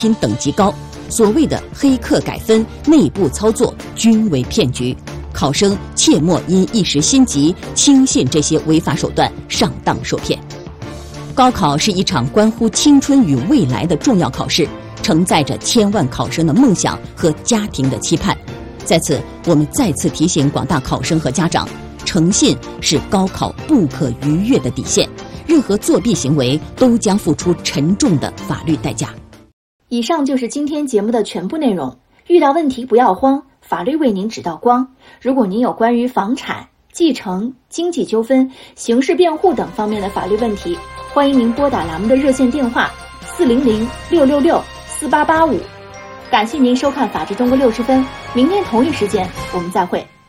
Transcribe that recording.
品等级高，所谓的黑客改分、内部操作均为骗局。考生切莫因一时心急轻信这些违法手段，上当受骗。高考是一场关乎青春与未来的重要考试，承载着千万考生的梦想和家庭的期盼。在此，我们再次提醒广大考生和家长，诚信是高考不可逾越的底线，任何作弊行为都将付出沉重的法律代价。 以上就是今天节目的全部内容。遇到问题不要慌，法律为您指道光。如果您有关于房产、继承、经济纠纷、刑事辩护等方面的法律问题，欢迎您拨打栏目的热线电话400-666-4885。感谢您收看《法治中国60分》，明天同一时间我们再会。